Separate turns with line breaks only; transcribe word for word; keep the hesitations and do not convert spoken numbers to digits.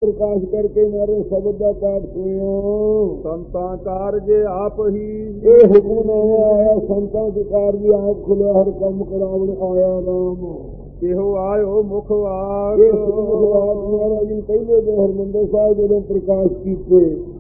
ਪ੍ਰਕਾਸ਼ ਕਰਕੇ ਮਾਰੇ ਸ਼ਬਦ ਦਾ ਪਾਠ ਸੁਣਿਓ।
ਸੰਤਾਂ ਕਾਰਜ ਆਪ ਹੀ
ਇਹ ਹੁਕਮਨਾਮਾ ਆਇਆ ਸੰਤਾਂ ਦੇ ਕਾਰਜ ਆਪ ਖੁੱਲਿਆ ਹਰ ਕੰਮ ਕਰਾਵਣ ਆਇਆ ਰਾਮ।
ਇਹੋ ਆਇਓ ਮੁਖ ਵਾਕ
ਇਹ ਸੁਖ ਮਹਾਰਾਜ ਜੀ ਪਹਿਲੇ ਦੇ ਹਰਿਮੰਦਰ ਸਾਹਿਬ ਜਦੋਂ ਪ੍ਰਕਾਸ਼ ਕੀਤੇ